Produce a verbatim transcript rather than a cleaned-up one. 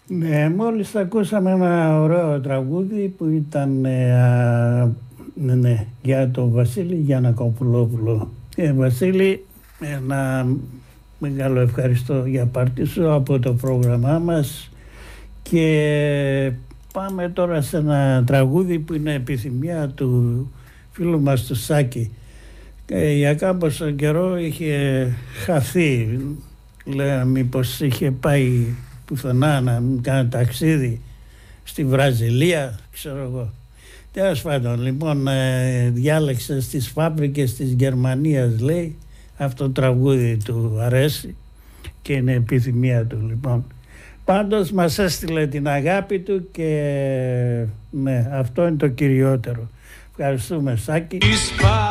Ναι, μόλις ακούσαμε ένα ωραίο τραγούδι που ήταν ε, α, ναι, ναι, για τον Βασίλη Γιαννακοπουλόπουλο. Ε, Βασίλη, ένα μεγάλο ευχαριστώ για πάρτι σου από το πρόγραμμά μας και πάμε τώρα σε ένα τραγούδι που είναι επιθυμία του φίλου μας του Σάκη. Ε, για κάμποσο καιρό είχε χαθεί, λέω μήπως είχε πάει πουθενά να κάνει ταξίδι στη Βραζιλία, ξέρω εγώ. Τέλος πάντων, λοιπόν, ε, διάλεξε στις φάμπρικες της Γερμανίας, λέει, αυτό το τραγούδι του αρέσει και είναι επιθυμία του, λοιπόν. Πάντως μας έστειλε την αγάπη του και ναι, αυτό είναι το κυριότερο. Ευχαριστούμε, Σάκη.